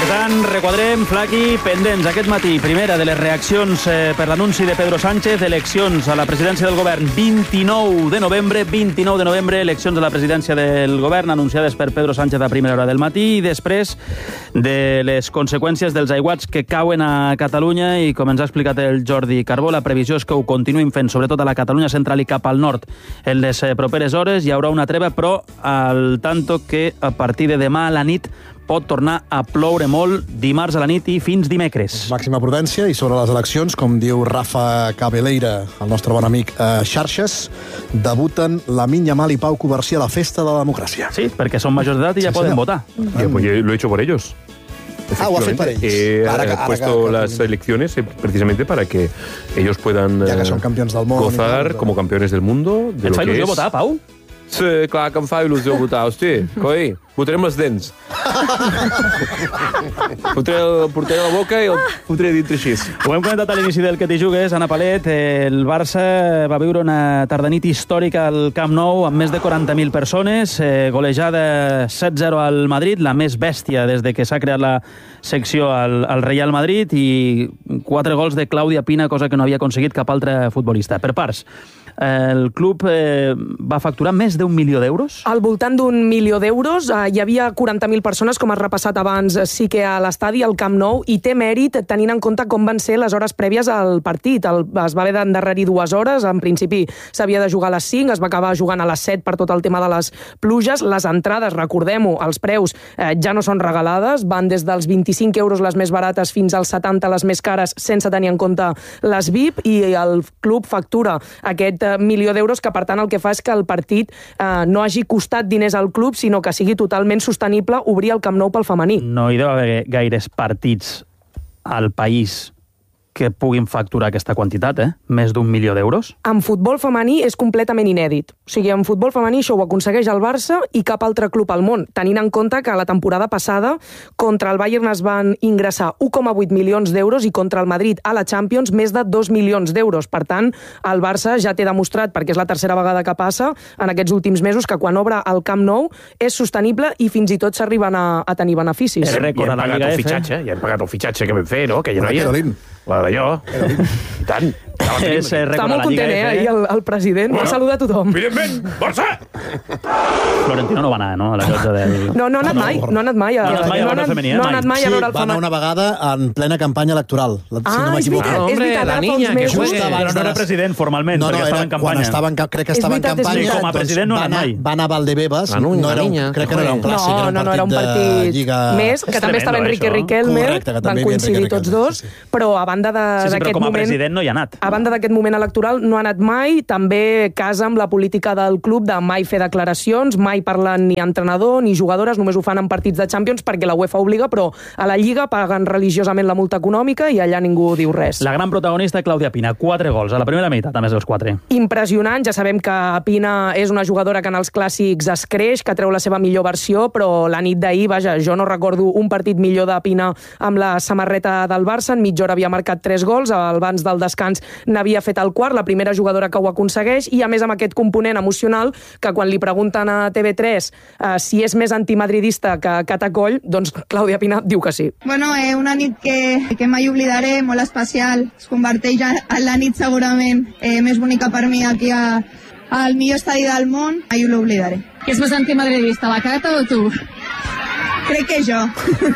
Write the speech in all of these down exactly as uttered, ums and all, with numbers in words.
Per tant, requadrem, Flaqui, pendents aquest matí. Primera de les reaccions eh, per l'anunci de Pedro Sánchez, eleccions a la presidència del govern vint-i-nou de novembre, vint-i-nou de novembre, eleccions a la presidència del govern anunciades per Pedro Sánchez a primera hora del matí i després de les conseqüències dels aiguats que cauen a Catalunya i, com ens ha explicat el Jordi Carbó, la previsió és que ho continuïn fent, sobretot a la Catalunya central i cap al nord. En les properes hores hi haurà una treva, però al tanto que a partir de demà a la nit pot tornar a ploure molt dimarts a la nit i fins dimecres. Màxima prudència, i sobre les eleccions, com diu Rafa Cabeleira, el nostre bon amic a Xarxes, debuten Lamine Yamal i Pau Covarsí a la festa de la democràcia. Sí, perquè són majors d'edat i ja Sí, poden senyor. votar. Yo, pues, yo lo he hecho por ellos. Ah, ho ha fet per ells. He Ara que- eh, ara puesto que- que- las elecciones eh, precisamente para que ellos puedan Ja que eh, són campions del món i gozar tal, como campeones del mundo de Et lo fa que il·lusió es... votar, Pau? Sí, clar que em fa il·lusió votar. Hosti, coi, votarem les dents. Fotré el portaré a la boca i el fotré dintre així. Ho hem comentat a l'inici del Que t'hi jugues, Anna Palet. El Barça va viure una tardanit històrica al Camp Nou amb més de quaranta mil persones, eh, golejada set zero al Madrid, la més bèstia des de que s'ha creat la secció al, al Real Madrid, i quatre gols de Clàudia Pina, cosa que no havia aconseguit cap altre futbolista. Per parts, el club eh, va facturar més d'un milió d'euros? Al voltant d'un milió d'euros. Eh, hi havia quaranta mil persones, com has repassat abans, eh, sí que a l'estadi, al Camp Nou, i té mèrit tenint en compte com van ser les hores prèvies al partit. El, es va haver d'endarrerir dues hores, en principi s'havia de jugar a les cinc, es va acabar jugant a les set per tot el tema de les pluges. Les entrades, recordem-ho, els preus eh, ja no són regalades, van des dels vint-i-cinc euros les més barates fins als setanta les més cares, sense tenir en compte les V I P, i el club factura aquest eh, milió d'euros, que per tant el que fa és que el partit eh, no hagi costat diners al club, sinó que sigui totalment sostenible obrir el Camp Nou pel femení. No hi deu haver gaires partits al país que puguin facturar aquesta quantitat, eh? Més d'un milió d'euros. En futbol femení és completament inèdit. O sigui, en futbol femení això ho aconsegueix el Barça i cap altre club al món, tenint en compte que la temporada passada contra el Bayern es van ingressar un coma vuit milions d'euros i contra el Madrid a la Champions més de dos milions d'euros. Per tant, el Barça ja té demostrat, perquè és la tercera vegada que passa en aquests últims mesos, que quan obre el Camp Nou és sostenible i fins i tot s'arriben a, a tenir beneficis. És rècord Ja a la hem pagat Lliga el F. fitxatge, ja hem pagat el fitxatge que vam fer, no? Que ja no hi ha. Carolín. La d'allò. I tant. És eh, Està rècord a molt la Lliga content, eh, F. ahir el, el president. Va saludar a tothom. Evidentment, Barça! Florentino no va anar, no?, a la llotja del... No, no ha anat mai, no ha anat mai. A, No ha anat mai a no ha veure anat- femení, eh, no ha mai. anat mai a Sí, veure el va anar femení. una vegada en plena campanya electoral. Si Ah, no és m'equivoco. veritat, és Hombre, veritat, la ara fa niña, uns que mesos. juegue. Just abans Però no de era les- president formalment, No, no, perquè estava era en quan campanya. estava en, cap- crec que És estava en veritat, és campanya. veritat. Com a president no ha va anat anar, mai. va anar a Valdebebas. La niña, no era un, niña, crec que que no era un juegue. clàssic, No, era un no, no, era un de partit Lliga... més, que És també estava tremendo, Enrique això. Riquelme, Correcte, que van també hi havia coincidir Enrique tots Riquelme, dos, sí, sí. però a banda de- Sí, sí, però d'aquest com a moment... president no hi ha anat. A banda d'aquest moment electoral no ha anat mai, també casa amb la política del club de mai fer declaracions, mai parlant ni entrenador ni jugadores, només ho fan en partits de Champions perquè la UEFA obliga, però a la Lliga paguen religiosament la multa econòmica i allà ningú diu res. La gran protagonista, Clàudia Pina, quatre gols a la primera meitat, a més dels quatre. Impressionant, ja sabem que Pina és una jugadora que en els clàssics es creix, que treu la seva millor versió, però la nit d'ahir, vaja, jo no recordo un partit millor de Pina amb la samarreta del Barça, en mitja hora havia marcat tres gols, abans del descans n'havia fet el quart, la primera jugadora que ho aconsegueix, i a més amb aquest component emocional que quan li pregunten a T V tres eh, si és més antimadridista que Catacoll, doncs Clàudia Pina diu que sí. Bueno, eh, una nit que, que mai oblidaré, molt especial. Es converteix en la nit segurament eh, més bonica per mi aquí a, al millor estadi del món. Mai ho l'oblidaré. Qui és més antimadridista, la Cata o tu? Crec que jo.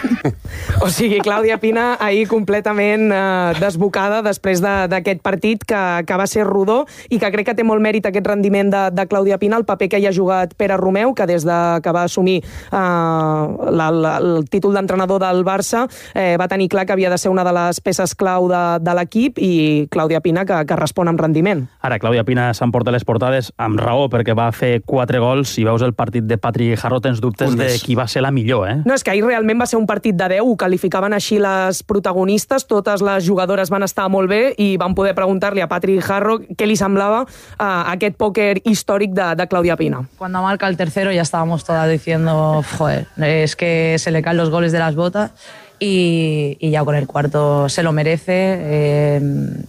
O sigui, Clàudia Pina ahir completament eh, desbocada després de- d'aquest partit que, que va ser rodó i que crec que té molt mèrit aquest rendiment de, de Clàudia Pina, el paper que hi ha jugat Pere Romeu, que des de que va assumir eh, la, la, el títol d'entrenador del Barça eh, va tenir clar que havia de ser una de les peces clau de, de l'equip, i Clàudia Pina que, que respon amb rendiment. Ara, Clàudia Pina s'emporta les portades amb raó, perquè va fer quatre gols. Si veus el partit de Patri Jarró, tens dubtes Un de més. qui va ser la millor, eh? No, és que ahir realment va ser un partit de deu, ho qualificaven així les protagonistes, totes les jugadores van estar molt bé i van poder preguntar-li a Patrick Jarro què li semblava uh, aquest pòquer històric de, de Clàudia Pina. Cuando marca el tercero ya estábamos todas diciendo, joder, es que se le caen los goles de las botas y, y ya con el cuarto se lo merece. Eh,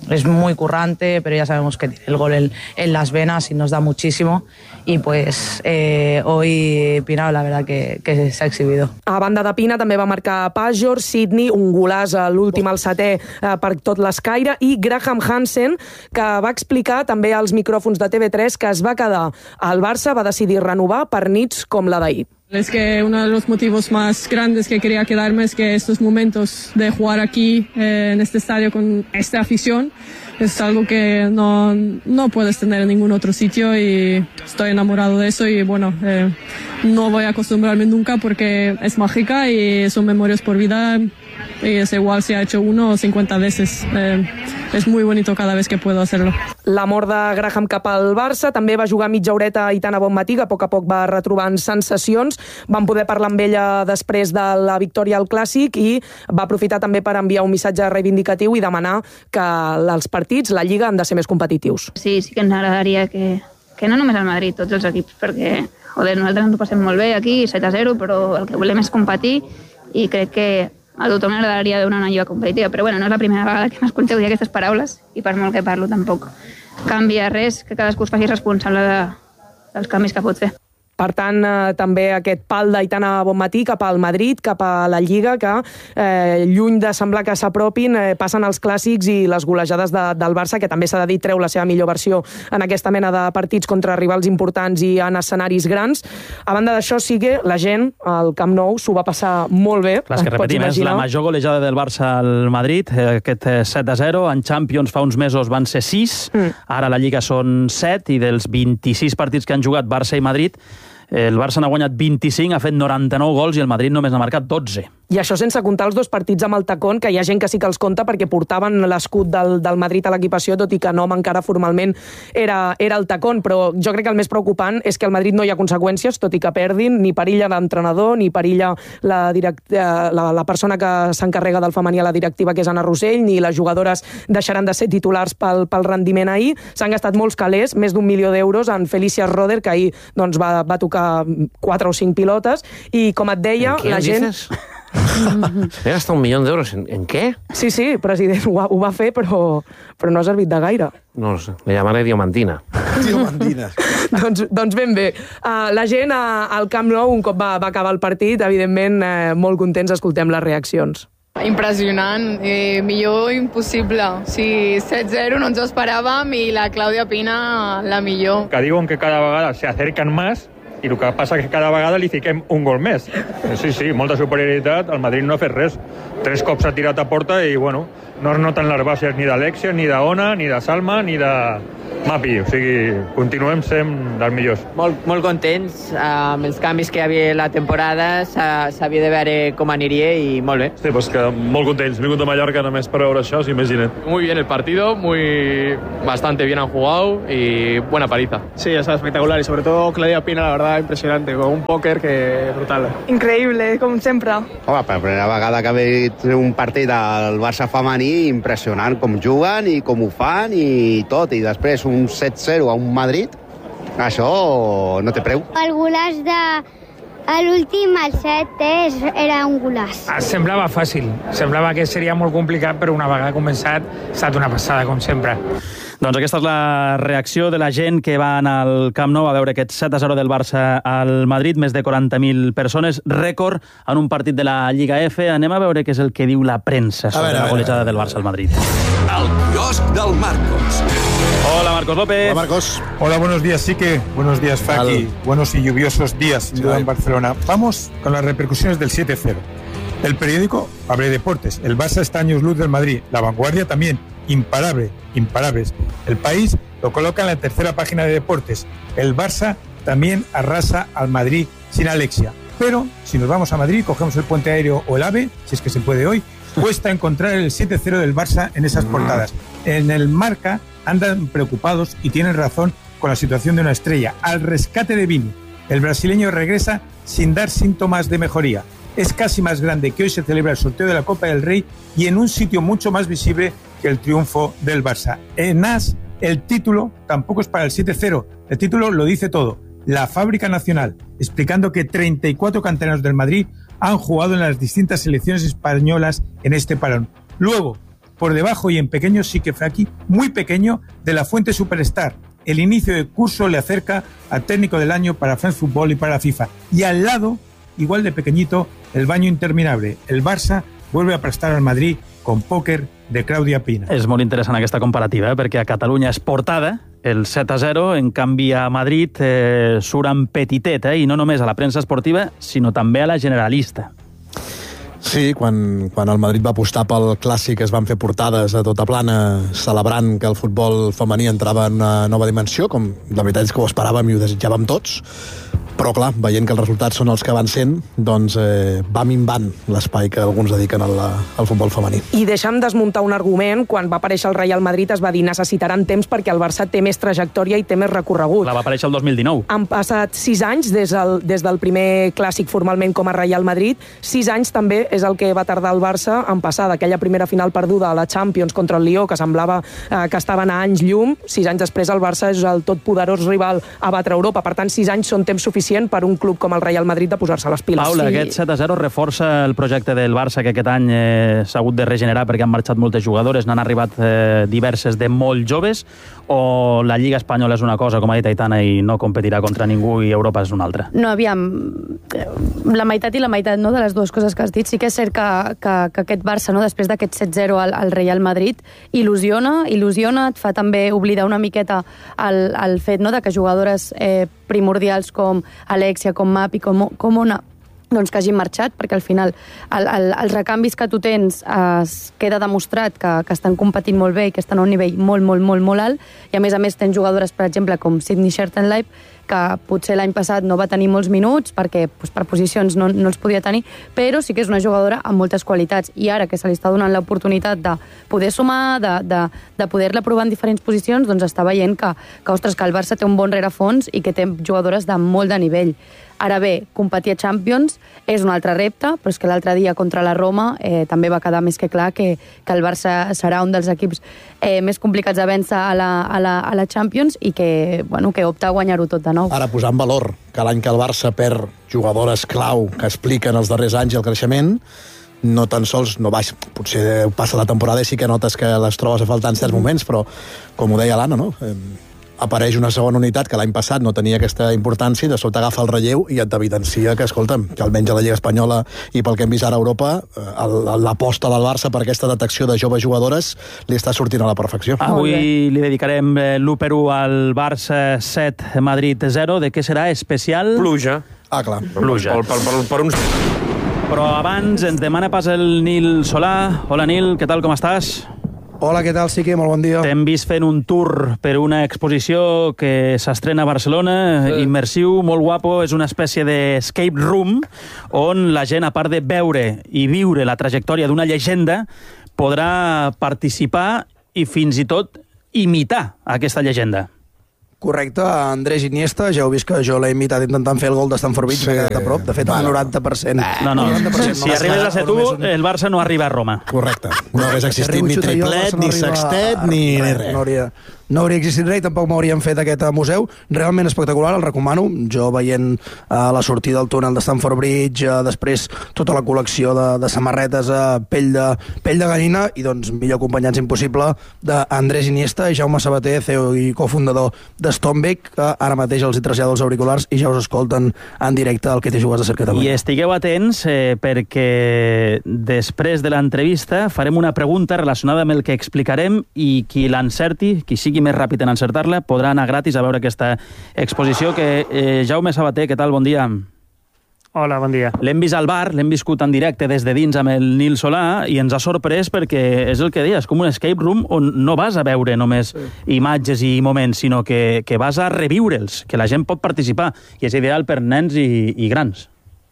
es muy currante, pero ya sabemos que tiene el gol en, en las venas y nos da muchísimo. Y pues eh, hoy Pina la verdad que, que s'ha exhibido. A banda de Pina també va marcar Pajor, Sidney, un golaç a l'últim al setè eh, per tot l'Escaire, i Graham Hansen, que va explicar també als micròfons de T V tres que es va quedar al Barça, va decidir renovar per nits com la d'ahir. Es que uno de los motivos más grandes que quería quedarme es que estos momentos de jugar aquí eh, en este estadio con esta afición es algo que no, no puedes tener en ningún otro sitio, y estoy enamorado de eso, y bueno, eh, no voy a acostumbrarme nunca porque es mágica y son memorias por vida, y es igual si ha hecho uno o cincuenta veces. Eh, és muy bonito cada vez que puedo hacerlo. L'amor de Graham cap al Barça, també va jugar mitja horeta a Aitana Bonmatí, que a poc a poc va retrobant sensacions. Vam poder parlar amb ella després de la victòria al Clàssic i va aprofitar també per enviar un missatge reivindicatiu i demanar que els partits, la Lliga, han de ser més competitius. Sí, sí que ens agradaria que, que no només el Madrid, tots els equips, perquè joder, nosaltres ens ho passem molt bé aquí, set a zero, però el que volem és competir, i crec que a tothom m'agradaria veure una lliga competitiva, però bueno, no és la primera vegada que m'escolteu dir aquestes paraules, i per molt que parlo tampoc canvia res, que cadascú es faci responsable de, dels canvis que pot fer. Per tant, eh, també aquest pal d'Aitana Bonmatí cap al Madrid, cap a la Lliga, que eh, lluny de semblar que s'apropin, eh, passen els clàssics i les golejades de, del Barça, que també s'ha de dir treu la seva millor versió en aquesta mena de partits contra rivals importants i en escenaris grans. A banda d'això, sí que la gent al Camp Nou s'ho va passar molt bé. Clar, que repetim, és la major golejada del Barça al Madrid, aquest set a zero. En Champions fa uns mesos van ser sis, mm. ara la Lliga són set, i dels vint-i-sis partits que han jugat Barça i Madrid, el Barça n'ha guanyat vint-i-cinc, ha fet noranta-nou gols i el Madrid només n'ha marcat dotze. I això sense comptar els dos partits amb el tacón, que hi ha gent que sí que els compta perquè portaven l'escut del, del Madrid a l'equipació, tot i que nom encara formalment era, era el tacón. Però jo crec que el més preocupant és que al Madrid no hi ha conseqüències, tot i que perdin, ni perilla l'entrenador, ni perilla la, direct, la, la persona que s'encarrega del femení a la directiva, que és Anna Rossell, ni les jugadores deixaran de ser titulars pel, pel rendiment ahir. S'han gastat molts calés, més d'un milió d'euros en Felicia Roder, que ahir doncs, va, va tocar quatre o cinc pilotes, i com et deia, la gent... He gastat un milió d'euros en, en què? Sí, sí, president, ho va, ho va fer, però, però no ha servit de gaire. No sé, le llamaré Diomantina. Diomantina. doncs, doncs ben bé. Uh, la gent uh, al Camp Nou, un cop va, va acabar el partit, evidentment, uh, molt contents, escoltem les reaccions. Impressionant, eh, millor impossible. Sí, set zero no ens ho esperàvem, i la Clàudia Pina la millor. Que diuen que cada vegada se acerquen más, i el que passa és que cada vegada li fiquem un gol més. Sí, sí, molta superioritat, el Madrid no ha fet res. Tres cops ha tirat a porta i, bueno, no es noten les bases ni d'Alexia, ni d'Ona, ni de Salma, ni de Mapi. O sigui, continuem sent dels millors. Molt, molt contents amb els canvis que hi havia la temporada, s'havia de veure com aniria i molt bé. Sí, pues que molt contents. M'he vingut a Mallorca només per veure això, s'imaginen. Muy bien el partido, muy bastante bien han jugado y buena paliza. Sí, ha estado espectacular, y sobre todo Claudia Pina, la verdad, impresionante, con un póker que brutal. Increïble, com sempre. Home, per primera vegada que ha vist un partit al Barça femení, impressionant com juguen i com ho fan i tot, i després un set zero a un Madrid, això no té preu. El golaç de a l'últim, el set, era un golaç. Semblava fàcil, semblava que seria molt complicat, però una vegada començat ha estat una passada, com sempre. Doncs aquesta és la reacció de la gent que va anar al Camp Nou a veure aquest set a zero del Barça al Madrid, més de quaranta mil persones, rècord en un partit de la Lliga F. Anem a veure què és el que diu la premsa sobre veure, la golejada del Barça al Madrid. El quiosc del Marcos. Hola, Marcos López. Hola, Marcos. Hola, buenos días, Sique. Buenos días, Faki. Al... Buenos y lluviosos días, sin duda, en Barcelona. Vamos con las repercusiones del siete cero. El periódico abre deportes. El Barça está años luz del Madrid. La Vanguardia también. Imparable, imparables. El País lo coloca en la tercera página de deportes. El Barça también arrasa al Madrid sin Alexia. Pero, si nos vamos a Madrid, cogemos el puente aéreo o el AVE, si es que se puede hoy, cuesta encontrar el siete cero del Barça en esas portadas. En el Marca andan preocupados y tienen razón con la situación de una estrella. Al rescate de Vini, el brasileño regresa sin dar síntomas de mejoría. Es casi más grande que hoy se celebra el sorteo de la Copa del Rey y en un sitio mucho más visible que el triunfo del Barça. En A S, el título tampoco es para el siete cero. El título lo dice todo. La Fábrica Nacional, explicando que treinta y cuatro canteranos del Madrid han jugado en las distintas selecciones españolas en este parón. Luego, por debajo y en pequeño, sí que Fraki, muy pequeño, de la Fuente Superstar. El inicio del curso le acerca al técnico del año para France Football y para la FIFA. Y al lado, igual de pequeñito, el baño interminable. El Barça vuelve a aplastar al Madrid con pòquer de Claudia Pina. És molt interessant aquesta comparativa, eh? perquè a Catalunya és portada el set a zero, en canvi a Madrid eh, surt en petitet, eh? i no només a la premsa esportiva, sinó també a la generalista. Sí, quan, quan el Madrid va apostar pel clàssic es van fer portades a tota plana celebrant que el futbol femení entrava en una nova dimensió, com la veritat és que ho esperàvem i ho desitjàvem tots, però clar, veient que els resultats són els que van sent, doncs eh, va minvant l'espai que alguns dediquen al, al futbol femení. I deixa'm desmuntar un argument. Quan va aparèixer el Real Madrid es va dir necessitaran temps perquè el Barça té més trajectòria i té més recorregut. La va aparèixer el dos mil dinou. Han passat sis anys des del, des del primer clàssic formalment com a Real Madrid. Sis anys també és el que va tardar el Barça en passar d'aquella primera final perduda a la Champions contra el Lió, que semblava eh, que estaven a anys llum. Sis anys després el Barça és el totpoderós rival a batre Europa. Per tant, sis anys són temps suficient per un club com el Real Madrid de posar-se a les piles. Paula, sí. Aquest set a zero reforça el projecte del Barça, que aquest any eh, s'ha hagut de regenerar perquè han marxat moltes jugadores, n'han arribat eh, diverses de molt joves, o la Lliga Espanyola és una cosa, com ha dit Aitana, i no competirà contra ningú i Europa és una altra? No, aviam, la meitat i la meitat, no?, de les dues coses que has dit. Sí que és cert que, que, que aquest Barça, no?, després d'aquest set zero al, al Real Madrid, il·lusiona, il·lusiona, et fa també oblidar una miqueta el, el fet, no?, de que jugadores eh, primordials com Alexia, com Mapi, com, com una, doncs que hagin marxat, perquè al final el, el, els recanvis que tu tens es queda demostrat que, que estan competint molt bé i que estan a un nivell molt, molt, molt, molt alt, i a més a més tens jugadores, per exemple, com Sydney Schertenleib, que potser l'any passat no va tenir molts minuts perquè doncs, per posicions no, no els podia tenir, però sí que és una jugadora amb moltes qualitats, i ara que se li està donant l'oportunitat de poder sumar, de, de, de poder-la provar en diferents posicions, doncs està veient que, que, ostres, que el Barça té un bon rerefons i que té jugadores de molt de nivell. Ara bé, competir a Champions és un altre repte, però és que l'altre dia contra la Roma eh, també va quedar més que clar que, que el Barça serà un dels equips eh, més complicats de vèncer a la, a la, a la Champions i que, bueno, que opta a guanyar-ho tot de nou. Ara, posar en valor que l'any que el Barça perd jugadores clau que expliquen els darrers anys el creixement, no tan sols, no baix, potser passa la temporada i sí que notes que les trobes a faltar en certs moments, però com ho deia l'Anna, no? Eh, apareix una segona unitat que l'any passat no tenia aquesta importància i de sota agafa el relleu i et evidencia que, escolta'm, que almenys a la Lliga Espanyola i pel que hem vist ara a Europa, l'aposta del Barça per aquesta detecció de joves jugadores li està sortint a la perfecció. Avui li dedicarem l'u per u al Barça set, Madrid zero. De què serà especial? Pluja. Ah, clar. Pluja. Per, per, per, per uns... Però abans ens demana pas el Nil Solà. Hola, Nil, què tal, com estàs? Hola, què tal, Sique? Molt bon dia. T'hem vist fent un tour per una exposició que s'estrena a Barcelona, sí. Immersiu, molt guapo, és una espècie d'escape room on la gent, a part de veure i viure la trajectòria d'una llegenda, podrà participar i fins i tot imitar aquesta llegenda. Correcte, Andrés Iniesta, ja heu vist que jo l'he imitat intentant fer el gol de Stamford Bridge, sí. M'he quedat a prop, de fet, el noranta per cent. No, no, noranta per cent si no arribes a ser tu, el Barça no arriba a Roma. Correcte, no hagués existit ni triplet, ni sextet, ni res. No hauria, no hauria existit res i tampoc m'haurien fet aquest museu. Realment espectacular, el recomano. Jo veient uh, la sortida del túnel de Stamford Bridge, uh, després tota la col·lecció de, de samarretes a uh, pell, de, pell de gallina, i doncs millor acompanyats impossible d'Andrés Iniesta i Jaume Sabater, C E O i cofundador de Stombeck, que ara mateix els hi trasllado els auriculars i ja us escolten en directe el que té jugats de Cerca Catalunya. I estigueu atents eh, perquè després de l'entrevista farem una pregunta relacionada amb el que explicarem i qui l'encerti, qui sigui més ràpid en encertar-la, podrà anar gratis a veure aquesta exposició. Que eh, Jaume Sabater, què tal? Bon dia. Hola, bon dia. L'hem vist al bar, l'hem viscut en directe des de dins amb el Nil Solà i ens ha sorprès perquè és el que deies, com un escape room on no vas a veure només sí. imatges i moments, sinó que, que vas a reviure'ls, que la gent pot participar i és ideal per nens i, i grans.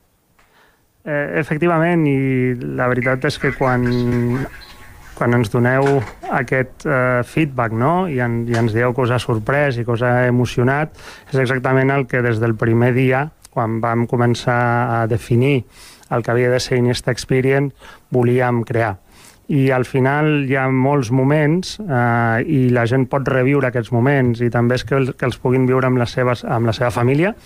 Eh, efectivament, i la veritat és que quan, quan ens doneu aquest eh, feedback, no? I, en, i ens dieu que us ha sorprès i que us ha emocionat, és exactament el que des del primer dia, quan vam començar a definir el que havia de ser Iniesta Experience, volíem crear. I al final hi ha molts moments eh, i la gent pot reviure aquests moments i també és que, el, que els puguin viure amb, les seves, amb la seva família,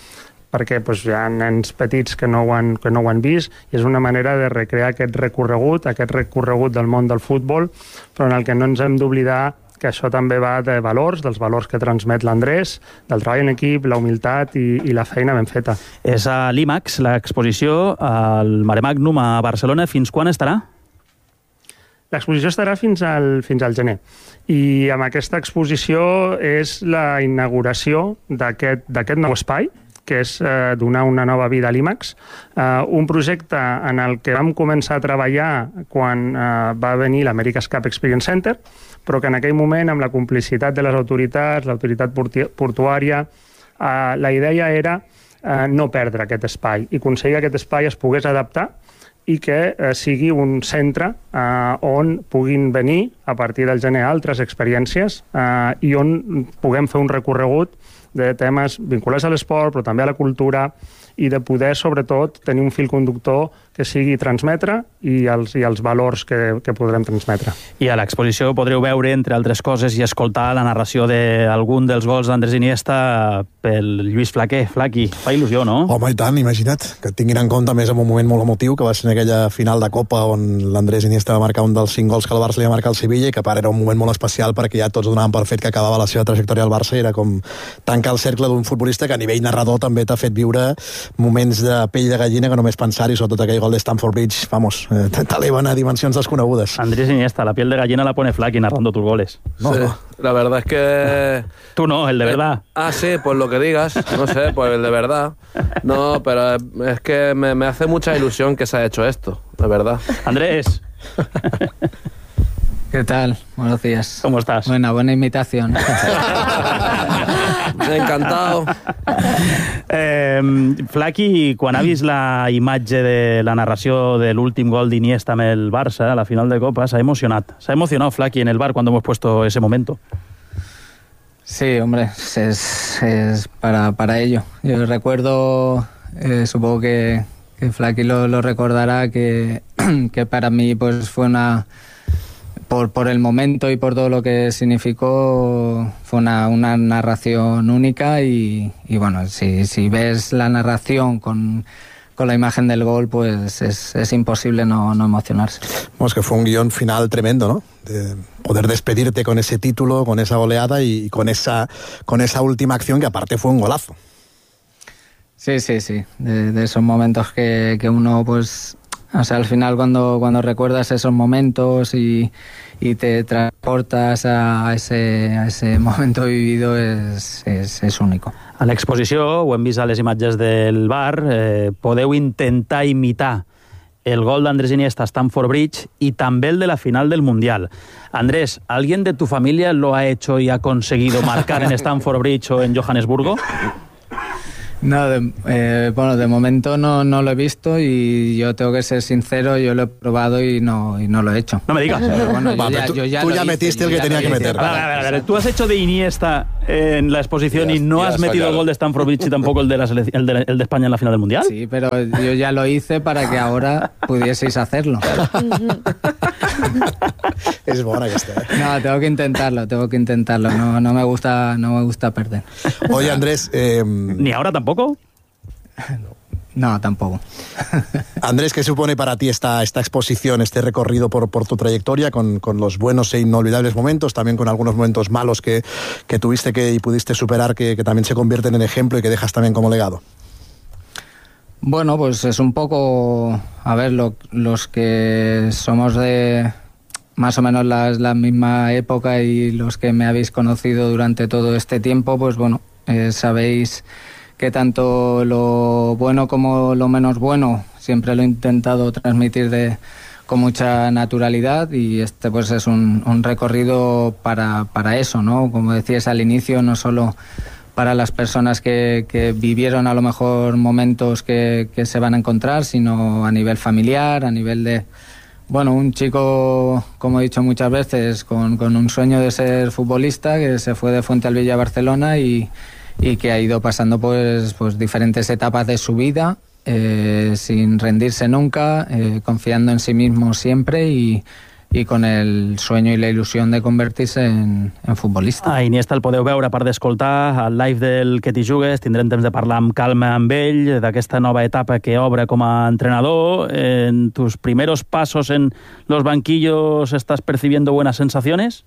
perquè doncs, hi ha nens petits que no, ho han, que no ho han vist, i és una manera de recrear aquest recorregut, aquest recorregut del món del futbol, però en el que no ens hem d'oblidar que això també va de valors, dels valors que transmet l'Andrés, del treball en equip, la humilitat i, i la feina ben feta. És a l'IMAX, l'exposició al Mare Magnum a Barcelona. Fins quan estarà? L'exposició estarà fins al, fins al gener. I amb aquesta exposició és la inauguració d'aquest d'aquest nou espai, que és eh, donar una nova vida a l'IMAX, eh, un projecte en el que vam començar a treballar quan eh, va venir l'America's Cup Experience Center, però que en aquell moment, amb la complicitat de les autoritats, l'autoritat portuària, eh, la idea era eh, no perdre aquest espai i aconseguir que aquest espai es pogués adaptar i que eh, sigui un centre eh, on puguin venir, a partir del gener, altres experiències eh, i on puguem fer un recorregut de temes vinculats a l'esport, però també a la cultura, i de poder, sobretot, tenir un fil conductor que sigui transmetre i els, i els valors que, que podrem transmetre. I a l'exposició podreu veure, entre altres coses, i escoltar la narració d'algun dels gols d'Andrés Iniesta pel Lluís Flaquer. Flaqui, fa il·lusió, no? Home, i tant, imagina't, que tinguin en compte més en un moment molt emotiu, que va ser en aquella final de Copa on l'Andrés Iniesta va marcar un dels cinc gols que el Barça li va marcar al Sevilla, i que a part era un moment molt especial perquè ja tots donaven per fet que acabava la seva trajectòria al Barça, i era com tancar el cercle d'un futbolista que a nivell narrador també t'ha fet viure moments de pell de gallina que només pensar-hi, sobretot aquell gol de Stamford Bridge, vamos, eh, t'eleven a dimensions desconegudes. Andrés Iniesta, la piel de gallina la pone Flaqui narrando tus goles. No, sí, no. La verdad es que... Tú no, el de verdad. Eh, ah, sí, pues lo que digas, no sé, pues el de verdad. No, pero es que me, me hace mucha ilusión que se haya hecho esto, de verdad. Andrés. ¿Qué tal? Buenos días. ¿Cómo estás? Buena, buena imitación. Encantado. Eh, Flaqui, quan ha vist la imatge de la narració de l'últim gol d'Iniesta amb el Barça a la final de Copa, s'ha emocionat. S'ha emocionado Flaqui en el bar cuando hemos puesto ese momento. Sí, hombre, es, es para, para ello. Yo recuerdo, eh, supongo que, que Flaqui lo, lo recordará, que, que para mí pues fue una... Por, por el momento y por todo lo que significó, fue una, una narración única y, y bueno, si, si ves la narración con, con la imagen del gol, pues es, es imposible no, no emocionarse. Bueno, es que fue un guión final tremendo, ¿no? De poder despedirte con ese título, con esa goleada y con esa, con esa última acción que aparte fue un golazo. Sí, sí, sí, de, de esos momentos que, que uno pues... O sea, al final cuando, cuando recuerdas esos momentos y, y te transportas a ese, a ese momento vivido és, és, és único. A l'exposició, ho hem vist a les imatges del bar, eh, podeu intentar imitar el gol d'Andrés Iniesta a Stamford Bridge y també el de la final del Mundial. Andrés, ¿alguien de tu familia lo ha hecho y ha conseguido marcar en Stamford Bridge o en Johannesburgo? No, de, eh, bueno, de momento no, no lo he visto y yo tengo que ser sincero, yo lo he probado y no, y no lo he hecho. No me digas. Pero bueno, Va, yo ya, tú yo ya, tú lo ya hice, metiste el que ya tenía que hice. meter. A ver, a ver, a ver, tú has hecho de Iniesta en la exposición y no has metido el gol de Stamford Bridge y tampoco el de, la selección, el, de, el de España en la final del Mundial. Sí, pero yo ya lo hice para que ahora pudieseis hacerlo. Es bona aquesta, eh? No, tengo que intentarlo, tengo que intentarlo. No, no me gusta, no me gusta perder. Oye, Andrés... Eh... ¿Ni ahora tampoco? No, tampoco. Andrés, ¿qué supone para ti esta, esta exposición, este recorrido por, por tu trayectoria, con, con los buenos e inolvidables momentos, también con algunos momentos malos que, que tuviste que, y pudiste superar, que, que también se convierten en ejemplo y que dejas también como legado? Bueno, pues es un poco, a ver, lo, los que somos de más o menos la, la misma época y los que me habéis conocido durante todo este tiempo, pues bueno, eh, sabéis que tanto lo bueno como lo menos bueno siempre lo he intentado transmitir de, con mucha naturalidad y este pues es un, un recorrido para, para eso, ¿no? Como decías al inicio, no solo para las personas que, que vivieron a lo mejor momentos que, que se van a encontrar, sino a nivel familiar, a nivel de, bueno, un chico, como he dicho muchas veces, con, con un sueño de ser futbolista, que se fue de Fuentealbilla a Barcelona y y que ha ido pasando pues, pues diferentes etapas de su vida eh, sin rendirse nunca, eh, confiando en sí mismo siempre y, y con el sueño y la ilusión de convertirse en, en futbolista. A Iniesta el podeu veure, a part d'escoltar, al live del Que t'hi jugues. Tindrem temps de parlar amb calma amb ell, d'aquesta nova etapa que obre com a entrenador. En tus primeros pasos en los banquillos, ¿estás percibiendo buenas sensaciones?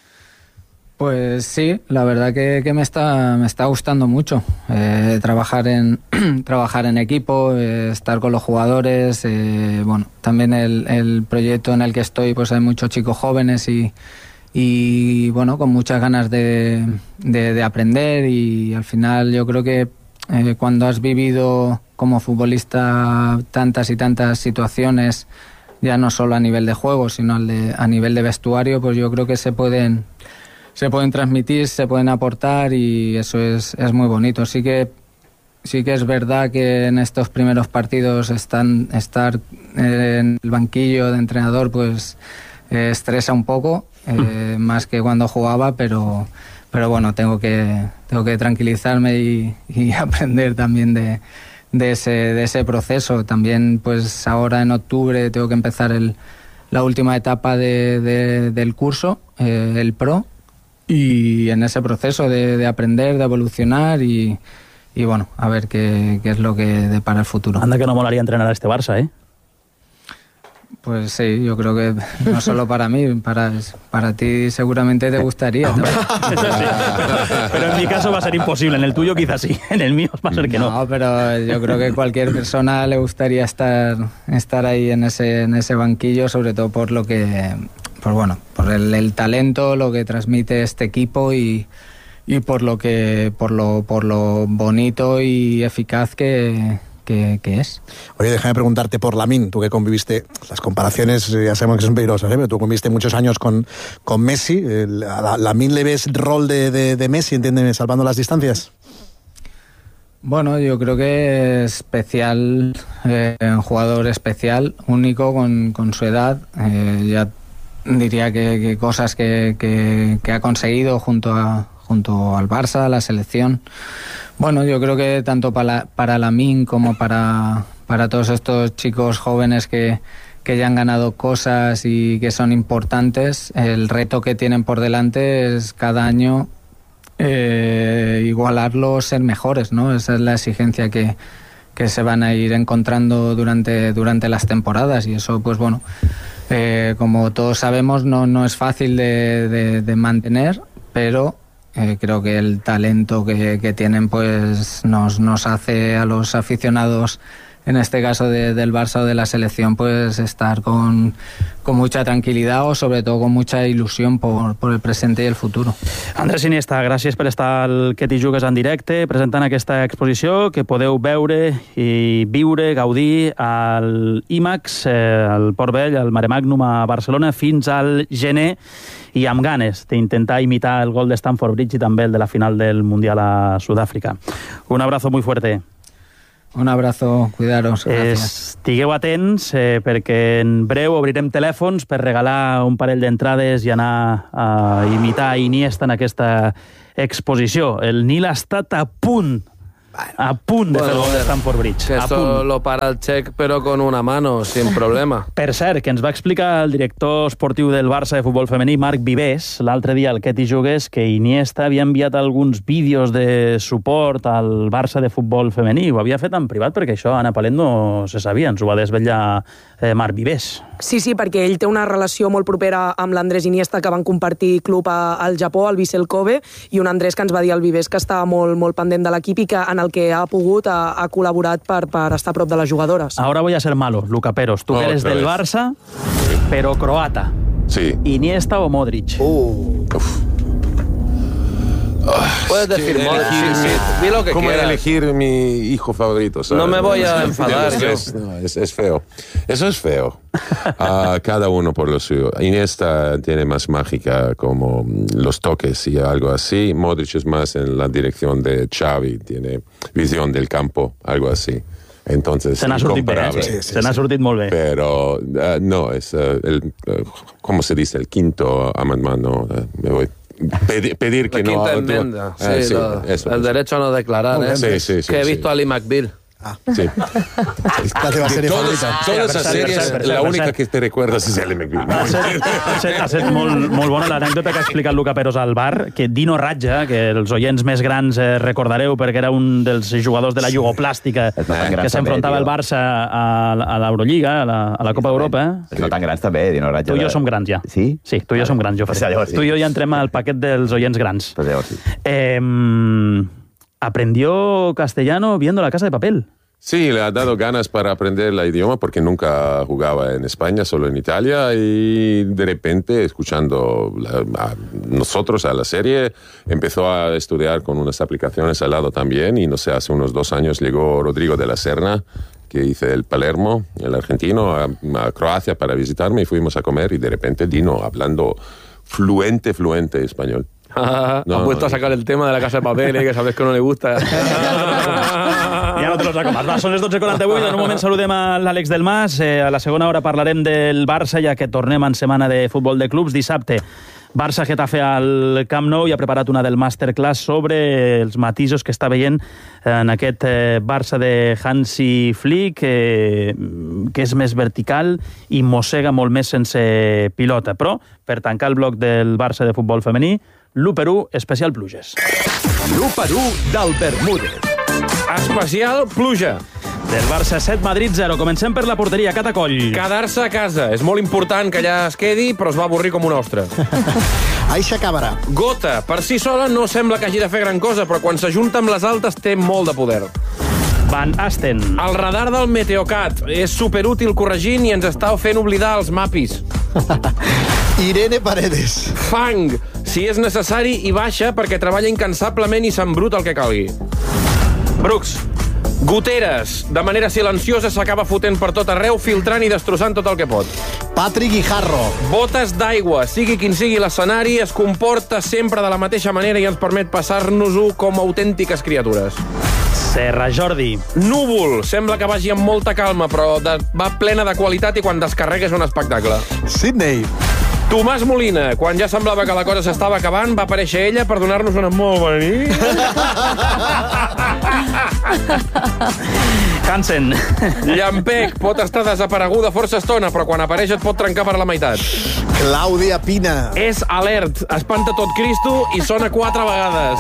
Pues sí, la verdad que, que me está me está gustando mucho eh, trabajar en trabajar en equipo, eh, estar con los jugadores, eh, bueno, también el, el proyecto en el que estoy, pues hay muchos chicos jóvenes y, y bueno, con muchas ganas de, de, de aprender, y al final yo creo que eh, cuando has vivido como futbolista tantas y tantas situaciones, ya no solo a nivel de juego, sino al de, a nivel de vestuario, pues yo creo que se pueden se pueden transmitir, se pueden aportar, y eso es, es muy bonito. Sí que, sí que es verdad que en estos primeros partidos están, estar en el banquillo de entrenador pues eh, estresa un poco, eh, más que cuando jugaba, pero, pero bueno, tengo que, tengo que tranquilizarme y, y aprender también de, de, ese, de ese proceso. También pues ahora en octubre tengo que empezar el, la última etapa de, de, del curso, eh, el Pro, y en ese proceso de, de aprender, de evolucionar y, y bueno, a ver qué, qué es lo que depara el futuro. Anda que no molaría entrenar a este Barça, ¿eh? Pues sí, yo creo que no solo para mí, para, para ti seguramente te gustaría. sí, pero, pero en mi caso va a ser imposible, en el tuyo quizás sí, en el mío va a ser que no. No, pero yo creo que cualquier persona le gustaría estar, estar ahí en ese, en ese banquillo, sobre todo por lo que... Pues bueno, por el, el talento, lo que transmite este equipo y, y por lo que por lo por lo bonito y eficaz que, que, que es. Oye, déjame preguntarte por Lamine, tú que conviviste, las comparaciones ya sabemos que son peligrosas, ¿eh? Pero tú conviviste muchos años con, con Messi. ¿A Lamine le ves rol de, de, de Messi, entiéndeme, salvando las distancias? Bueno, yo creo que es especial, eh, un jugador especial, único con, con su edad, eh, ya diría que, que cosas que, que, que ha conseguido junto a junto al Barça, a la selección. Bueno, yo creo que tanto para, para Lamine como para, para todos estos chicos jóvenes que, que ya han ganado cosas y que son importantes, el reto que tienen por delante es cada año eh, igualarlos, ser mejores, ¿no? Esa es la exigencia que, que se van a ir encontrando durante, durante las temporadas, y eso, pues bueno, Eh, como todos sabemos, no, no es fácil de, de, de mantener, pero eh, creo que el talento que, que tienen pues nos, nos hace a los aficionados, en este caso de, del Barça o de la selección, pues estar con, con mucha tranquilidad o sobre todo con mucha ilusión por, por el presente i el futuro. Andrés Iniesta, gràcies per estar al Que t'hi jugues en directe, presentant aquesta exposició que podeu veure i viure, gaudir al IMAX, eh, al Port Vell, al Mare Magnum a Barcelona, fins al gener, i amb ganes d'intentar imitar el gol de Stamford Bridge i també el de la final del Mundial a Sudàfrica. Un abrazo muy fuerte. Un abrazo, cuidaros. Gràcies. Estigueu atents eh, perquè en breu obrirem telèfons per regalar un parell d'entrades i anar a imitar Iniesta en aquesta exposició. El Nil ha estat a punt, a punt de bueno, fer el gol de Stamford Bridge. Que esto lo para el Check, pero con una mano, sin problema. Per cert, que ens va explicar el director esportiu del Barça de futbol femení, Marc Vivés, l'altre dia al Que t'hi jugues, que Iniesta havia enviat alguns vídeos de suport al Barça de futbol femení. Ho havia fet en privat perquè això a Ana Palet no se sabia, ens ho va desvetllar eh, Marc Vivés. Sí, sí, perquè ell té una relació molt propera amb l'Andrés Iniesta, que van compartir club a, al Japó, al Vissel Kobe, i un Andrés que ens va dir al Vivés que estava molt, molt pendent de l'equip i que en el que ha pogut ha, ha col·laborat per, per estar a prop de les jugadores. Ahora voy a ser malo, Luca Peros. Tú oh, que eres del vez. Barça, pero croata. Sí. ¿Iniesta o Modric? Uh. Puedes decir Modric, sí, sí, di lo que ¿Cómo quieras. elegir mi hijo favorito? ¿sabes? No me voy a enfadar yo. Es, no, es, es feo. Eso es feo. Uh, cada uno por lo suyo. Iniesta tiene más mágica, como los toques y algo así. Modric es más en la dirección de Xavi, tiene visión del campo, algo así. Entonces, se n'ha sortit bé, eh? sí, sí, se n'ha sortit molt bé. Pero uh, no, es uh, el, uh, ¿cómo se dice? El quinto amendment, no, uh, me voy. Pedir, pedir que la no... quinta enmienda, ah, sí, sí, lo, eso, el eso. derecho a no declarar, ¿eh? Sí, sí, sí, que he sí. visto a Ali McBeal. Sí. La teva sèrie Todos, favorita. todas esas series, la única que te recuerdas es Ally McBeal. Ha set, ha set, ha set molt, molt bona l'anècdota que ha explicat Luca Peros al bar, que Dino Radja, que els oients més grans eh, recordareu perquè era un dels jugadors de la jugoplàstica que s'enfrontava al Barça a, a l'Eurolliga, a, la, a la Copa Europa. Els no tan grans també, Dino Radja. Tu i jo som grans ja. Sí? Sí, tu i jo som grans, Jofre. Sí. Tu i jo ja entrem al paquet dels oients grans. Pues llavors sí. Eh, aprendió castellano viendo La Casa de Papel. Sí, le ha dado ganas para aprender el idioma porque nunca jugaba en España, solo en Italia, y de repente, escuchando la, a nosotros, a la serie, empezó a estudiar con unas aplicaciones al lado también, y no sé, hace unos dos años llegó Rodrigo de la Serna, que hice el Palermo, el argentino, a, a Croacia para visitarme, y fuimos a comer, y de repente Dino hablando fluente, fluente español. Ah, no, has vuelto no, a sacar el tema de La Casa de Papel, eh, que sabes que no le gusta. Ja no te lo saco más. Va, són les dotze quaranta-vuit, en un moment saludem a l'Àlex del Mas. Eh, a la segona hora parlarem del Barça, ja que tornem en setmana de futbol de clubs. Dissabte, Barça-Getafe al Camp Nou, i ha preparat una del masterclass sobre els matisos que està veient en aquest eh, Barça de Hansi Flick, eh, que és més vertical i mossega molt més sense pilota. Però, per tancar el bloc del Barça de futbol femení, l'u per u especial pluges. l'u per u del Bermúdez. Especial pluja. Del Barça set, Madrid zero. Comencem per la porteria, Catacoll. Quedar-se a casa. És molt important que allà es quedi, però es va avorrir com un ostre. Aixa Cabra. Gota. Per si sola no sembla que hagi de fer gran cosa, però quan s'ajunta amb les altes té molt de poder. Van Asten. El radar del Meteocat és superútil corregint i ens està fent oblidar els mapis. Irene Paredes. Fang. Si és necessari, hi baixa perquè treballa incansablement i s'embruta el que calgui. Brooks. Goteres. De manera silenciosa s'acaba fotent per tot arreu, filtrant i destrossant tot el que pot. Patrick Guijarro. Botes d'aigua. Sigui quin sigui l'escenari, es comporta sempre de la mateixa manera i ens permet passar-nos-ho com autèntiques criatures. Serra Jordi. Núvol. Sembla que vagi amb molta calma, però de, va plena de qualitat i quan descarrega és un espectacle. Sydney. Tomàs Molina. Quan ja semblava que la cosa s'estava acabant, va aparèixer ella per donar-nos una molt bona nit. Hansen. Llampec. Pot estar desapareguda força estona, però quan apareix et pot trencar per la meitat. Clàudia Pina. És alert. Espanta tot Cristo i sona quatre vegades.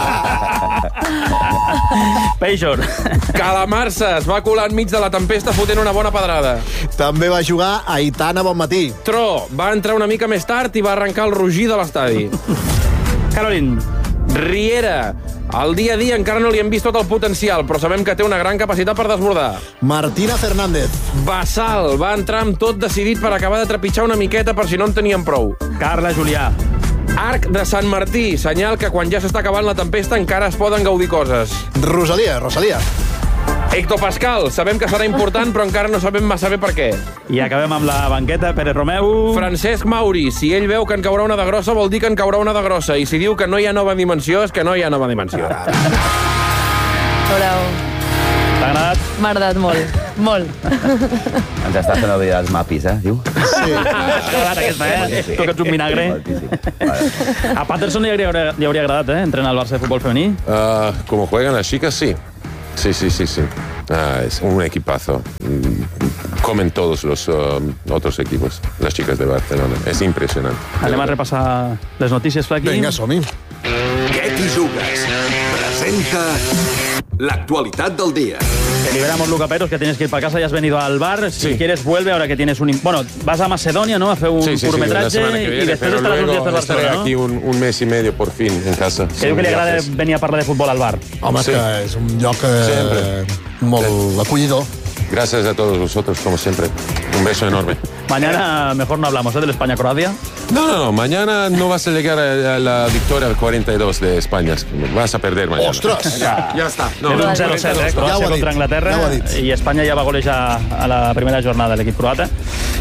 Peixor. Calamarsa. Es va colar enmig de la tempesta fotent una bona pedrada. També va jugar Aitana Bonmatí. Tro. Va entrar una mica més tard i va arrencar el rugir de l'estadi. Caroline. Riera. Al dia a dia encara no li hem vist tot el potencial, però sabem que té una gran capacitat per desbordar. Martina Fernández. Basal. Va entrar amb tot decidit per acabar de trepitjar una miqueta per si no en tenien prou. Carla Julià. Arc de Sant Martí. Senyal que quan ja s'està acabant la tempesta encara es poden gaudir coses. Rosalia. Rosalia. Héctor Pascal. Sabem que serà important, però encara no sabem massa bé per què. I acabem amb la banqueta. Pere Romeu. Francesc Mauri. Si ell veu que en caurà una de grossa, vol dir que en caurà una de grossa. I si diu que no hi ha nova dimensió, és que no hi ha nova dimensió. Bravo. T'ha agradat? M'ha agradat molt. Molt. Ens està fent oblidar els mapis, eh, diu? Sí. T'ha agradat aquesta, eh? Tu que ets un vinagre. A Patterson li hauria, li hauria agradat, eh? Entrenar al Barça de futbol femení. Uh, como juegan las chicas, sí. Sí, sí, sí, sí. Ah, es un equipazo. Comen todos los uh, otros equipos, las chicas de Barcelona. Es impresionante. Anem a repassar les notícies, Flaqui. Vinga, som-hi. Què t'hi jugues? Presenta l'actualitat del dia. Te liberamos, Luca Peros, que tienes que ir para casa, ya has venido al bar. Si sí. quieres, vuelve ahora que tienes un... Bueno, vas a Macedonia, ¿no? A hacer un sí, sí, curtmetraje sí, y después estarás uns dies per Barcelona, estaré aquí un, un mes y medio, por fin, en casa. Que diu que li agrada venir a parlar de futbol al bar. Home, sí. Que és un lloc eh, molt sí. acollidor. Gracias a todos vosotros, como siempre. Un beso enorme. Mañana mejor no hablamos, ¿eh? Del España-Croacia. No, no, no. Mañana no vas a llegar a la victoria al cuarenta y dos de España. Vas a perder mañana. ¡Ostras! Ya, ja està. No, no, cero cero, eh? Croàcia contra Anglaterra. I Espanya ja va golejar a la primera jornada l'equip croata.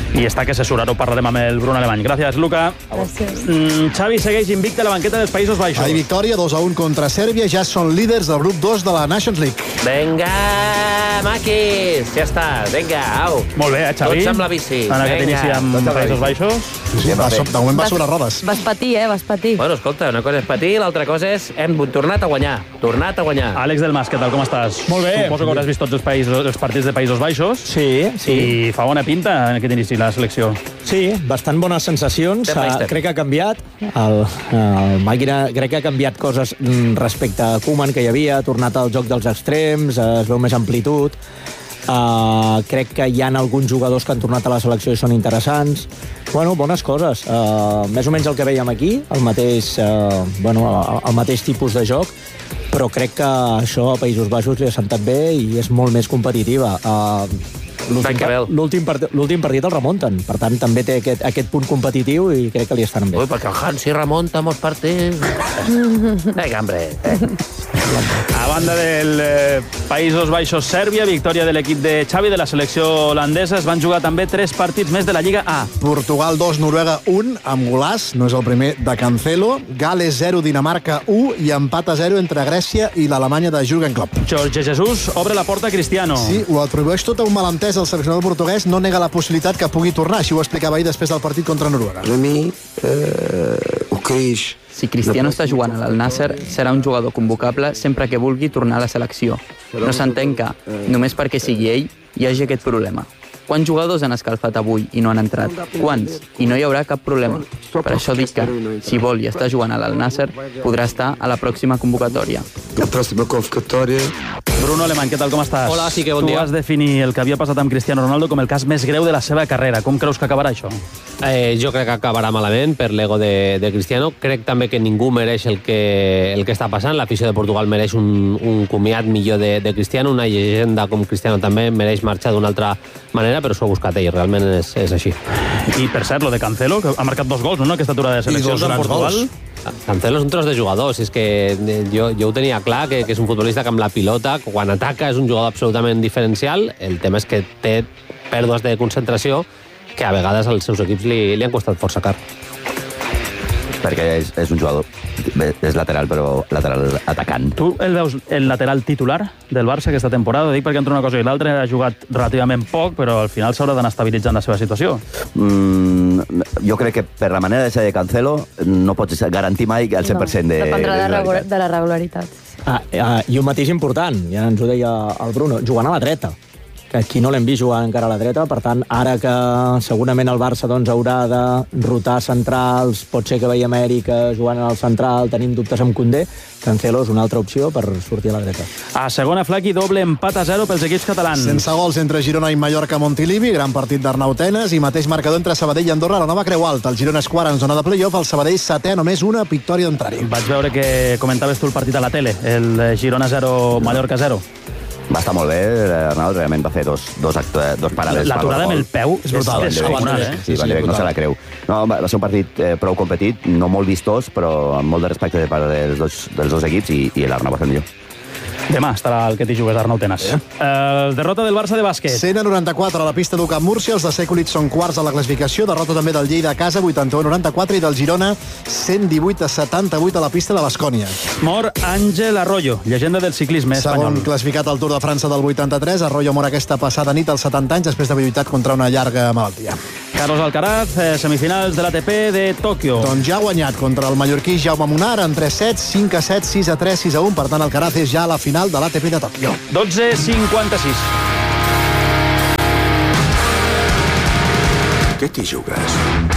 I està que s'assura, ho parlarem amb el Bruno Alemany. Gràcies, Luca. Gràcies. Mm, Xavi segueix invicta a la banqueta dels Països Baixos. Ahir victòria, dos a un contra Sèrbia, ja són líders del grup dos de la Nations League. Vinga, maquis, ja està, vinga, au. Molt bé, eh, Xavi? Tots amb la bici. En aquest inici amb Països Baixos. Sí, sí, va, de moment va sobre rodes. Vas patir, eh, vas patir. Bueno, escolta, una cosa és patir, l'altra cosa és hem tornat a guanyar, tornat a guanyar. Àlex del Mas, què tal, com estàs? Molt bé. Suposo que hauràs vist tots els, països, els partits de Països Baixos. Sí, sí. I fa bona pinta en aquest inici la selecció. Sí, bastant bones sensacions. Step by Uh, step. crec que ha canviat. El, el Màquina crec que ha canviat coses mm, respecte a Koeman que hi havia, ha tornat al joc dels extrems, uh, es veu més amplitud. Uh, crec que hi ha alguns jugadors que han tornat a la selecció i són interessants. Bueno, bones coses. Uh, més o menys el que veiem aquí, el mateix, uh, bueno, el, el mateix tipus de joc, però crec que això a Països Baixos li ha sentat bé i és molt més competitiva. Uh, L'últim part, partit el remunten, per tant també té aquest, aquest punt competitiu i crec que li estan bé. Ui, perquè el Hansi remunta molts partits. Vinga, hombre. A banda del eh, Països Baixos-Sèrbia, victòria de l'equip de Xavi de la selecció holandesa, es van jugar també tres partits més de la Lliga A. Portugal dos, Noruega un, amb golàs, no és el primer de Cancelo. Gales zero, Dinamarca u i empat a zero entre Grècia i l'Alemanya de Jürgen Klopp. Jorge Jesus obre la porta a Cristiano. Sí, ho atribueix tot a un malentès. El seleccionador portuguès no nega la possibilitat que pugui tornar, així ho explicava ahir després del partit contra Noruega. Per mi, eh, ho creix. Si Cristiano està jugant al Nàsser, serà un jugador convocable sempre que vulgui tornar a la selecció. No s'entén que, només perquè sigui ell, hi hagi aquest problema. Quants jugadors han escalfat avui i no han entrat? Quants? I no hi haurà cap problema. Per això dic que, si vol i està jugant a l'Al-Nàsser, podrà estar a la pròxima convocatòria. La pròxima convocatòria... Bruno Alemany, què tal, com estàs? Hola, sí que bon tu dia. Tu vas definir el que havia passat amb Cristiano Ronaldo com el cas més greu de la seva carrera. Com creus que acabarà això? Eh, jo crec que acabarà malament per l'ego de, de Cristiano. Crec també que ningú mereix el que, el que està passant. L'afició de Portugal mereix un, un comiat millor de, de Cristiano. Una llegenda com Cristiano també mereix marxar d'una altra manera, però s'ho ha buscat ell. Realment és, és així. I, per cert, lo de Cancelo, que ha marcat dos gols, no?, aquesta aturada de seleccions en Portugal. Gols. Cancelo és un tros de jugadors. És que jo, jo ho tenia clar, que, que és un futbolista que amb la pilota, quan ataca, és un jugador absolutament diferencial. El tema és que té pèrdues de concentració que a vegades als seus equips li, li han costat força car. Perquè és, és un jugador, és lateral, però lateral atacant. Tu el veus el lateral titular del Barça aquesta temporada? Ho dic perquè entre una cosa i l'altra ha jugat relativament poc, però al final s'haurà d'anar estabilitzant la seva situació. Mm, jo crec que per la manera de ser de Cancelo no pots garantir mai el cent per cent de, Dependrà de, de, la, de la regularitat. Ah, ah, I un matís important, ja ens ho deia el Bruno, jugant a la dreta, que aquí no l'hem vist jugar encara a la dreta, per tant, ara que segurament el Barça doncs, haurà de rotar centrals, pot ser que veiem Amèrica jugant al central, tenim dubtes amb Koundé, Cancelo és una altra opció per sortir a la dreta. A segona, Flaqui, doble empat a zero pels equips catalans. Sense gols entre Girona i Mallorca a Montilivi, gran partit d'Arnau Tenes, i mateix marcador entre Sabadell i Andorra a la nova Creu Alta. El Girona és quart en zona de play-off, el Sabadell setè, només una victòria d'entrar-hi. Vaig veure que comentaves tu el partit a la tele, el Girona zero, Mallorca zero. Va estar molt bé, Arnau realment va fer dos, dos, actu dos parades. L'aturada amb el peu és brutal. És descomunal, eh? Sí, Van de Beek no se la creu. No, va ser un partit eh, prou competit, no molt vistós, però amb molt de respecte de part dels dos, dels dos equips, i, i l'Arnau va fer millor. Demà estarà el que t'hi jugues, Arnau Tenas. Eh? Uh, derrota del Barça de bàsquet. cent a noranta-quatre a la pista d'U Camp Múrcia. Els de Sekulic són quarts a la classificació. Derrota també del Lleida a casa, vuitanta-u a noranta-quatre, i del Girona, cent divuit a setanta-vuit a la pista de Baskonia. Mor Àngel Arroyo, llegenda del ciclisme espanyol. Segon classificat al Tour de França del vuitanta-tres. Arroyo mor aquesta passada nit als setanta anys després d'haver lluitat contra una llarga malaltia. Carlos Alcaraz, eh, semifinals de l'A T P de Tòquio. Doncs ja ha guanyat contra el mallorquí Jaume Munar en tres sets, cinc a set, sis a tres, sis a un. Per tant, Alcaraz és ja a la final de l'A T P de Tòquio. dotze cinquanta-sis. Què t'hi jugues?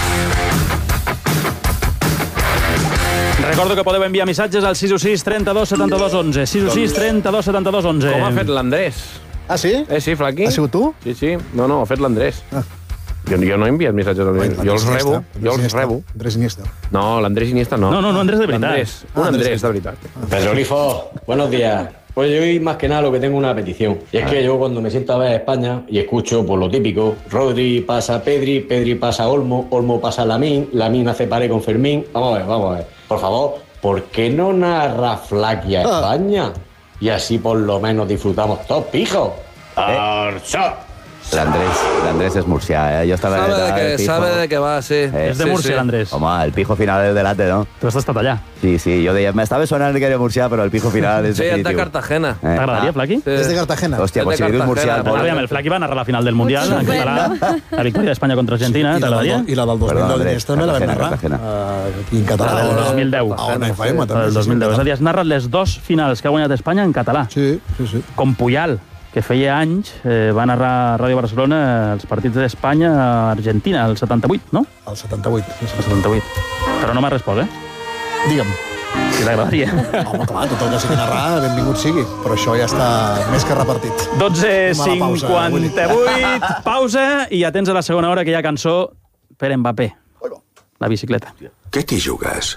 Recordo que podeu enviar missatges al sis u sis, trenta-dos, setanta-dos, onze. sis u sis, trenta-dos, setanta-dos, onze. Com ha fet l'Andrés? Ah, sí? Eh, sí, Flaqui. Ha sigut tu? Sí, sí. No, no, ho ha fet l'Andrés. Ah. Jo, jo no he enviat missatges al Andrés. Jo els rebo. Jo els rebo. Andrés Iniesta. No, l'Andrés Iniesta no. No, no, no, Andrés de veritat. Andrés. Un Ah, Andrés, Andrés. de veritat. Pedro Grifo, buenos días. Pues yo hoy más que nada lo que tengo una petición. Y es que yo cuando me siento a ver España y escucho por lo típico, Rodri pasa a Pedri, Pedri pasa a Olmo, Olmo pasa a Lamín, Lamín hace pared con Fermín. Vamos a ver, vamos a ver. Por favor, ¿por qué no narra Flaqui a España? Y así por lo menos disfrutamos todos, pijo. ¡Arsa! L'Andrés, l'Andrés és murcià, eh? Jo estava Sabe de, que, sabe de que va, sí. Eh, és de Múrcia, sí, sí. l'Andrés. Home, el pijo final és de l'Ate, no? Tu has estat allà. Sí, sí, jo deia, m'estava sonant que era murcià, però el pijo final és sí, definitiu. Sí, és de Cartagena. Eh? T'agradaria, Flaqui? Sí. És de Cartagena. Hòstia, pues si li dius murcià... Aviam, el Flaqui va narrar la final del Mundial en català, la victòria d'Espanya contra Argentina, t'agradaria? I la del dos mil deu d'Iniesta també la vam narrar. I en català. El dos mil deu. On F M també. El dos mil deu. És a dir, has narrat les dos finals que ha guanyat Espanya en català. Sí, sí, sí. Com Puyal, que feia anys eh, va narrar a Ràdio Barcelona els partits d'Espanya a Argentina, el setanta-vuit, no? El setanta-vuit. El setanta-vuit. Però no m'ha respost, eh? Digue'm. Si t'agradaria. Home, clar, tot el que sigui narrar, benvingut sigui. Però això ja està més que repartit. dotze cinquanta-vuit, pausa, i atents a la segona hora, que hi ha cançó per Mbappé. La bicicleta. Què t'hi jugues?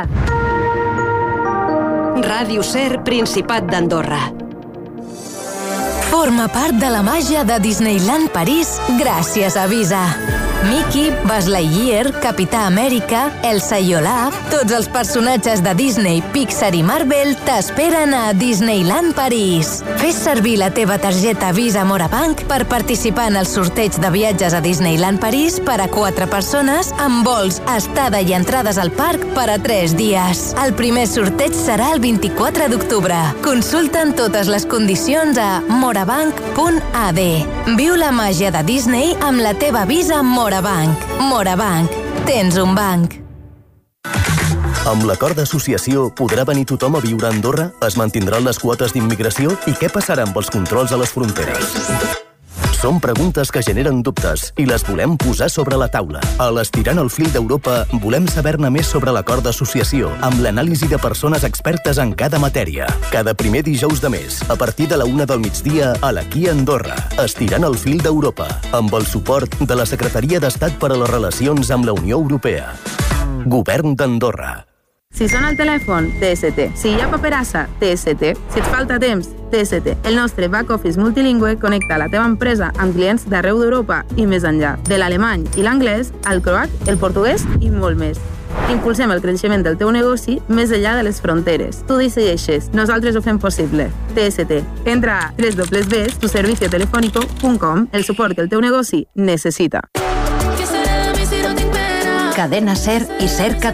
Ràdio Ser, Principat d'Andorra. Forma part de la màgia de Disneyland París gràcies a Visa. Mickey, Buzz Lightyear, Capità Amèrica, Elsa i Olaf, tots els personatges de Disney, Pixar i Marvel t'esperen a Disneyland París. Fes servir la teva targeta Visa Morabank per participar en el sorteig de viatges a Disneyland París per a quatre persones amb vols, estada i entrades al parc per a tres dies. El primer sorteig serà el vint-i-quatre d'octubre. Consulta'n totes les condicions a morabank punt a d. Viu la màgia de Disney amb la teva Visa Morabank. Morabank. Morabank. Tens un banc. Amb l'acord d'associació podrà venir tothom a viure a Andorra? Es mantindran les quotes d'immigració? I què passarà amb els controls a les fronteres? Són preguntes que generen dubtes i les volem posar sobre la taula. A l'Estirant el fil d'Europa volem saber-ne més sobre l'acord d'associació, amb l'anàlisi de persones expertes en cada matèria. Cada primer dijous de mes, a partir de la una del migdia, a l'Aquí Andorra. Estirant el fil d'Europa, amb el suport de la Secretaria d'Estat per a les Relacions amb la Unió Europea. Govern d'Andorra. Si sona el telèfon, T S T. Si hi ha paperassa, T S T. Si et falta temps, T S T. El nostre back-office multilingüe connecta la teva empresa amb clients d'arreu d'Europa i més enllà. De l'alemany i l'anglès, al croat, el portuguès i molt més. Impulsem el creixement del teu negoci més enllà de les fronteres. Tu decideixes, nosaltres ho fem possible. T S T. Entra a doble u doble u doble u punt tu servicio telefónico punt com, el suport que el teu negoci necessita. Cadena Ser i Ser Català.